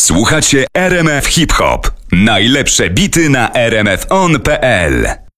Słuchacie RMF Hip Hop. Najlepsze bity na rmfon.pl.